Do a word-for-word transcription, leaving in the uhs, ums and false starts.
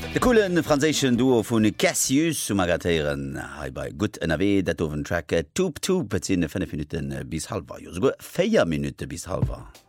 De coolen franzéschen Duo vun Cassius zu Magatieren hai bei gut N R W dat ofwen Track Toop Toop sinn fünf Minuten bis halber. Jo go Féier Minute bis halber.